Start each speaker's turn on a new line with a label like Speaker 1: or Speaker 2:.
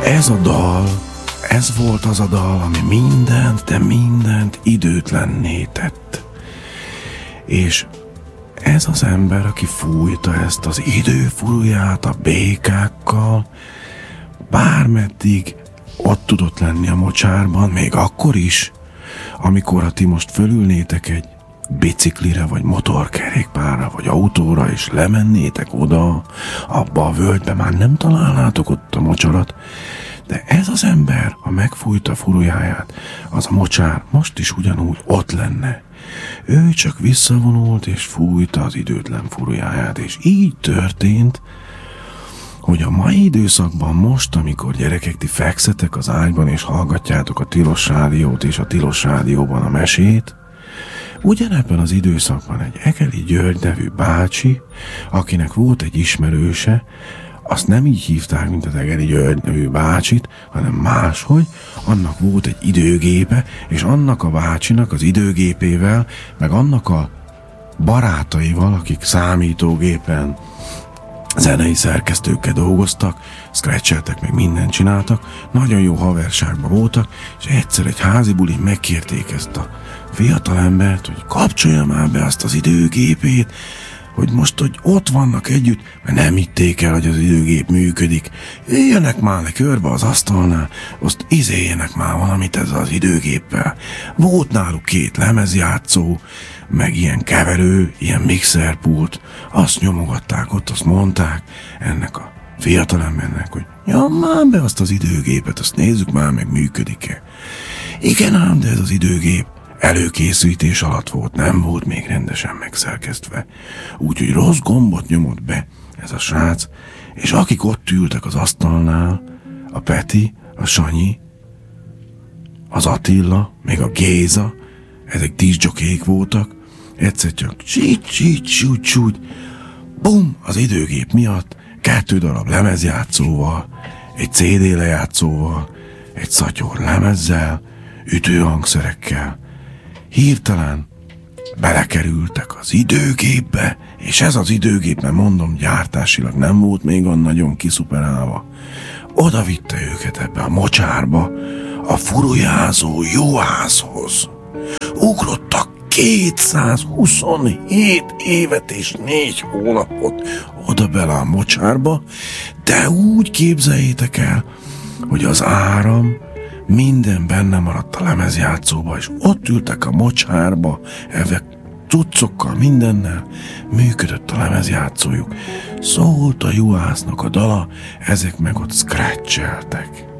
Speaker 1: Ez a dal, ez volt az a dal, ami mindent, de mindent időtlenné tett. És ez az ember, aki fújta ezt az időfuruját a békákkal, bármeddig ott tudott lenni a mocsárban, még akkor is, amikor ti most fölülnétek egy biciklire, vagy motorkerékpárra, vagy autóra, és lemennétek oda, abba a völgybe, már nem találnátok ott a mocsarat, de ez az ember, ha megfújta a furujáját, az a mocsár most is ugyanúgy ott lenne. Ő csak visszavonult, és fújta az időtlen furujáját, és így történt, hogy a mai időszakban most, amikor gyerekek, ti fekszetek az ágyban, és hallgatjátok a Tilos Rádiót, és a Tilos Rádióban a mesét, ugyanebben az időszakban egy Egeli György nevű bácsi, akinek volt egy ismerőse, azt nem így hívták, mint az Egeli György nevű bácsit, hanem máshogy, annak volt egy időgépe, és annak a bácsinak az időgépével, meg annak a barátaival, akik számítógépen zenei szerkesztőkkel dolgoztak, scratcheltek, meg mindent csináltak, nagyon jó haverságban voltak, és egyszer egy házi bulin megkérték ezt a fiatalembert, hogy kapcsolja már be azt az időgépét, hogy most, hogy ott vannak együtt, mert nem hitték el, hogy az időgép működik. Jöjjenek már le körbe az asztalnál, azt izéljenek már valamit ezzel az időgéppel. Volt náluk 2 lemezjátszó, meg ilyen keverő, ilyen mixerpult, azt nyomogatták ott, azt mondták ennek a fiatalembernek, hogy nyom már be azt az időgépet, azt nézzük már meg, működik-e. Igen ám, de ez az időgép előkészítés alatt volt, nem volt még rendesen megszerkesztve. Úgyhogy rossz gombot nyomott be ez a srác, és akik ott ültek az asztalnál, a Peti, a Sanyi, az Attila, még a Géza, ezek diszjokék voltak, egyszer csak csúgy, bum, az időgép miatt 2 darab lemezjátszóval, egy CD lejátszóval, egy szatyor lemezzel, ütőhangszerekkel, hirtelen belekerültek az időgépbe, és ez az időgép, nem mondom, gyártásilag nem volt még olyan nagyon kiszuperálva. Oda vitte őket ebbe a mocsárba, a furujázó juhászhoz. Ugrottak 227 évet és 4 hónapot oda bele a mocsárba, de úgy képzeljétek el, hogy az áram, minden benne maradt a lemezjátszóba, és ott ültek a mocsárba, ezek cuccokkal, mindennel, működött a lemezjátszójuk. Szólt a juhásznak a dala, ezek meg ott scratcheltek.